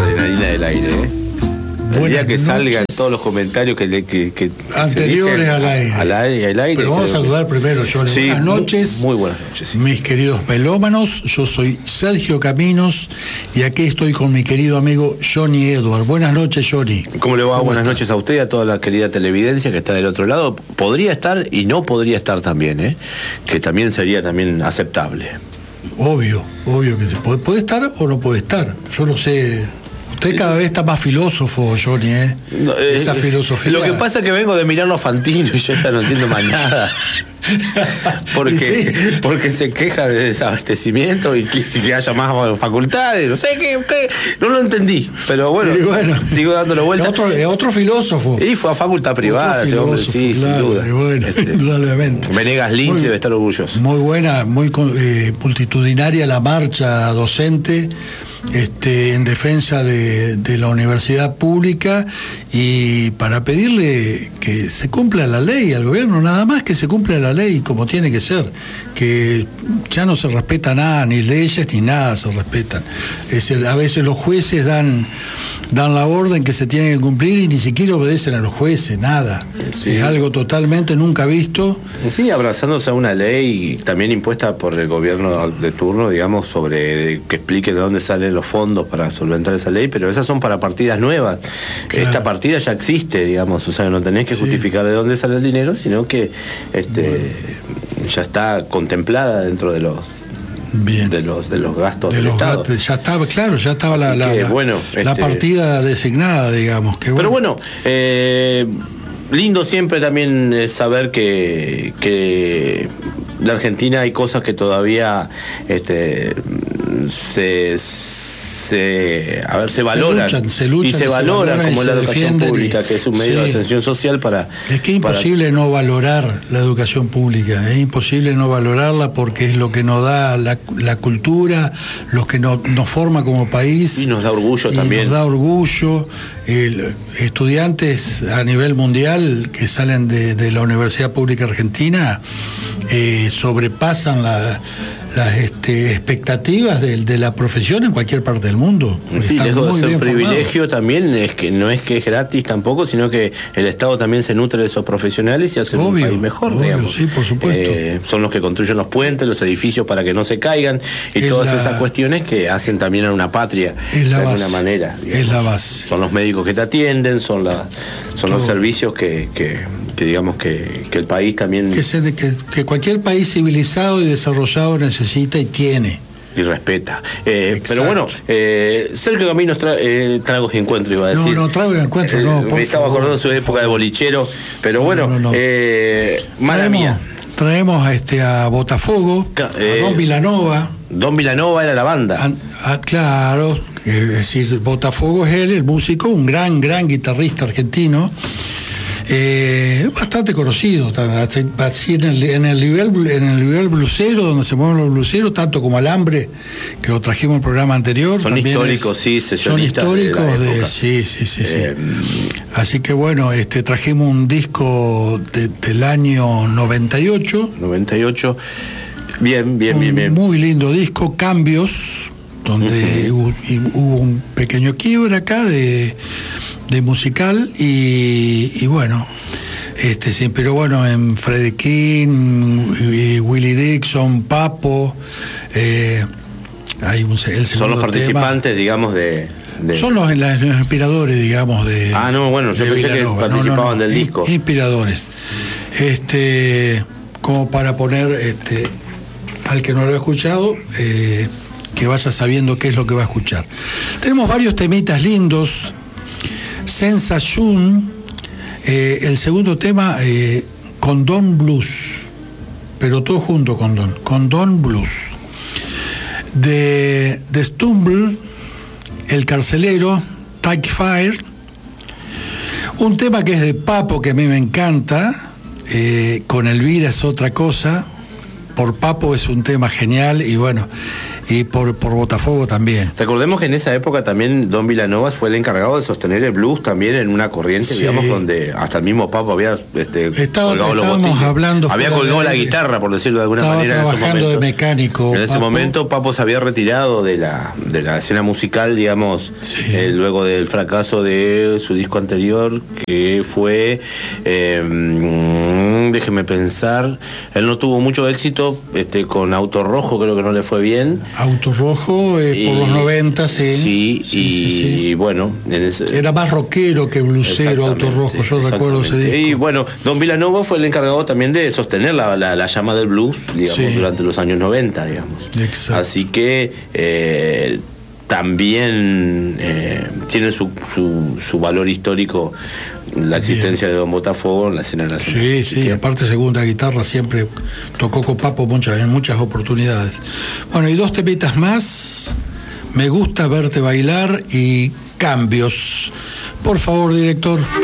adrenalina del aire, ¿eh? El día que salgan todos los comentarios que anteriores al aire. Pero vamos a saludar primero, Johnny. Sí, buenas noches. Muy buenas noches. Sí. Mis queridos melómanos, yo soy Sergio Caminos y aquí estoy con mi querido amigo Johnny Edward. Buenas noches, Johnny. ¿Cómo le va? Buenas noches a usted y a toda la querida televidencia que está del otro lado. Podría estar y no podría estar también, ¿eh? Que también sería también aceptable. Obvio que se puede estar o no puede estar. Yo no sé. Usted cada vez está más filósofo, Johnny, ¿eh? No, esa filosofía. Lo que pasa es que vengo de Mirano Fantino y yo ya no entiendo más nada. Porque se queja de desabastecimiento y que haya más facultades. No sé qué. No lo entendí. Pero bueno, sigo dándole vuelta. Es otro filósofo. Y fue a facultad privada ese hombre, sí, claro, sin duda. Bueno, indudablemente. Venegas Lynch debe estar orgulloso. Muy buena, muy multitudinaria la marcha docente. En defensa de la universidad pública y para pedirle que se cumpla la ley al gobierno, nada más que se cumpla la ley como tiene que ser, que ya no se respeta nada, ni leyes ni nada se respetan. Es decir, a veces los jueces dan la orden que se tiene que cumplir y ni siquiera obedecen a los jueces, nada. Sí. Es algo totalmente nunca visto. Sí, abrazándose a una ley también impuesta por el gobierno de turno, digamos, sobre que explique de dónde salen los fondos para solventar esa ley, pero esas son para partidas nuevas. Claro. Esta partida ya existe, digamos, o sea, no tenés que justificar de dónde sale el dinero, sino que ya está contemplada dentro de los gastos del Estado. Ya estaba la partida designada, digamos. Pero bueno, lindo siempre también saber que la Argentina hay cosas que todavía se valoran. Se valoran como la educación pública, que es un medio de ascensión social para... Es que es imposible no valorar la educación pública, es imposible no valorarla porque es lo que nos da la cultura, lo que nos forma como país. Y nos da orgullo también. Nos da orgullo. Estudiantes a nivel mundial que salen de la Universidad Pública Argentina sobrepasan las expectativas de la profesión en cualquier parte del mundo. Sí, lejos de ser un privilegio también, no es que es gratis tampoco, sino que el Estado también se nutre de esos profesionales y hace un país mejor, digamos. Sí, por supuesto. Son los que construyen los puentes, los edificios para que no se caigan y todas esas cuestiones que hacen también a una patria de alguna manera. Digamos. Es la base. Son los médicos que te atienden, son los servicios que digamos que el país también... Que cualquier país civilizado y desarrollado necesita y tiene. Y respeta. Pero bueno, Sergio Caminos, tragos y encuentros, iba a decir. No, tragos y encuentros, no. Me estaba acordando de su época de bolichero, pero bueno, mala mía. Traemos a Botafogo, a Don Vilanova. Don Vilanova era la banda. Claro, es decir, Botafogo es el músico, un gran guitarrista argentino. Bastante conocido, así en el nivel blusero, donde se mueven los bluseros, tanto como Alambre, que lo trajimos en el programa anterior. Son históricos, son históricos sí. Así que bueno, trajimos un disco del año 98. Bien. Muy lindo disco, Cambios, donde hubo un pequeño quiebre acá de musical y bueno, pero bueno, en Freddie King, Willie Dixon, Papo, hay son los participantes, tema, digamos, son los inspiradores, digamos, de... yo pensé que participaban del disco. Inspiradores. Como para poner, al que no lo ha escuchado, que vaya sabiendo qué es lo que va a escuchar. Tenemos varios temitas lindos. Sensation, el segundo tema, Condón Blues, pero todo junto Condón Blues. De Stumble, El Carcelero, Take Fire, un tema que es de Papo, que a mí me encanta, con Elvira es otra cosa, por Papo es un tema genial, y bueno, y por Botafogo también. Recordemos que en esa época también Don Villanueva fue el encargado de sostener el blues también en una corriente, digamos, donde hasta el mismo Papo había colgado los botines. Había colgado la guitarra, por decirlo de alguna manera. Estaba trabajando de mecánico. En ese momento Papo se había retirado de la escena musical, digamos, luego del fracaso de su disco anterior, que fue, déjeme pensar, él no tuvo mucho éxito con Auto Rojo, creo que no le fue bien. Auto Rojo, por los 90, y bueno, era más rockero que bluesero Auto Rojo, yo recuerdo ese disco. Y bueno, Don Villanueva fue el encargado también de sostener la llama del blues, digamos, durante los años 90, digamos. Exacto. Así que también tiene su valor histórico la existencia de Don Botafogo en la escena nacional. Sí, aparte segunda guitarra, siempre tocó con Papo en muchas oportunidades. Bueno, y 2 temitas más, Me gusta verte bailar y Cambios. Por favor, director.